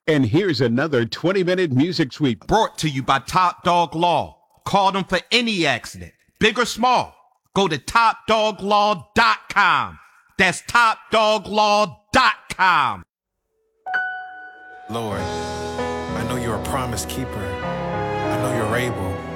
And here's another 20-minute music sweep brought to you by Top Dog Law. Call them for any accident, big or small. Go to topdoglaw.com. That's topdoglaw.com. Lord, I know you're a promise keeper. I know you're able.